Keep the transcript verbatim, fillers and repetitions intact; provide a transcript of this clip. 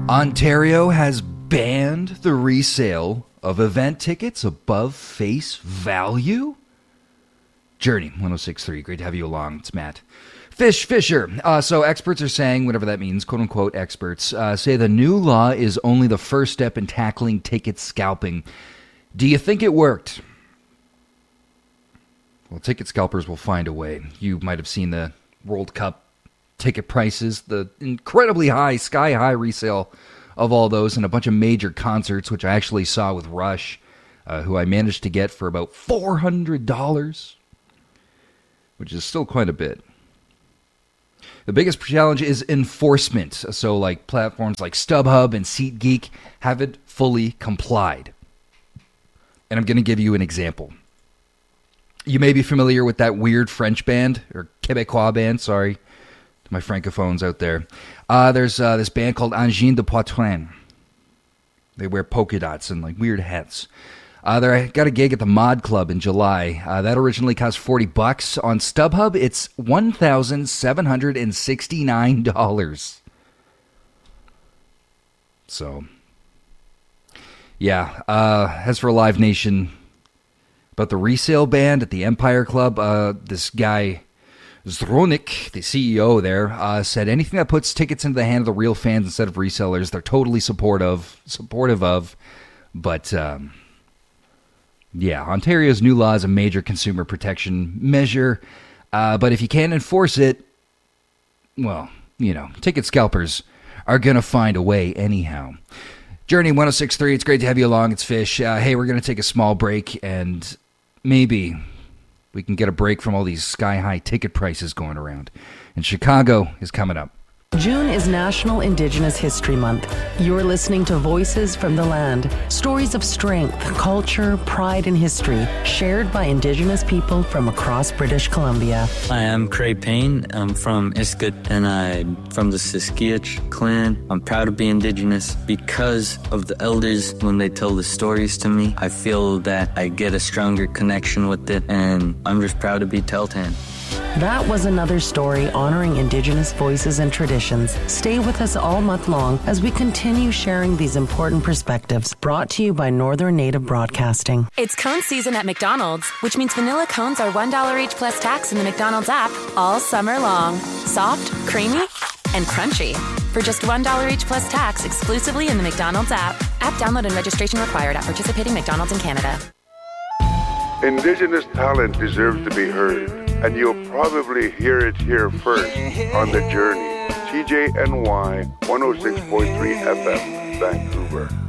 Ontario has banned the resale of event tickets above face value? Journey one oh six point three. Great to have you along. It's Matt. Fish Fisher. Uh, so experts are saying, whatever that means, quote unquote experts, uh, say the new law is only the first step in tackling ticket scalping. Do you think it worked? Well, ticket scalpers will find a way. You might have seen the World Cup ticket prices, the incredibly high, sky-high resale of all those, and a bunch of major concerts, which I actually saw with Rush, uh, who I managed to get for about four hundred dollars, which is still quite a bit. The biggest challenge is enforcement. So like platforms like StubHub and SeatGeek haven't fully complied. And I'm going to give you an example. You may be familiar with that weird French band, or Québécois band, sorry, to my francophones out there. Uh, there's uh, this band called Angine de Poitrine. They wear polka dots and like weird hats. Uh, they got a gig at the Mod Club in July. Uh, that originally cost forty bucks. On StubHub, it's one thousand seven hundred sixty-nine dollars. So, yeah. Uh, as for Live Nation, but the resale band at the Empire Club, uh, this guy, Zronik, the C E O there, uh, said anything that puts tickets into the hand of the real fans instead of resellers, they're totally supportive, supportive of. But, um, yeah, Ontario's new law is a major consumer protection measure. Uh, but if you can't enforce it, well, you know, ticket scalpers are going to find a way anyhow. Journey one oh six point three, it's great to have you along. It's Fish. Uh, hey, we're going to take a small break, and maybe we can get a break from all these sky-high ticket prices going around. And Chicago is coming up. June is National Indigenous History Month. You're listening to Voices from the Land. Stories of strength, culture, pride, and history shared by Indigenous people from across British Columbia. I am Craig Payne. I'm from Iskut, and I'm from the Siskiyich clan. I'm proud to be Indigenous because of the elders. When they tell the stories to me, I feel that I get a stronger connection with it, and I'm just proud to be Tahltan. That was another story honoring Indigenous voices and traditions. Stay with us all month long as we continue sharing these important perspectives. Brought to you by Northern Native Broadcasting. It's cone season at McDonald's, which means vanilla cones are one dollar each plus tax in the McDonald's app all summer long. Soft, creamy, and crunchy. For just one dollar each plus tax exclusively in the McDonald's app. App download and registration required at participating McDonald's in Canada. Indigenous talent deserves to be heard, and you'll probably hear it here first on The Journey. T J N Y one oh six point three F M, Vancouver.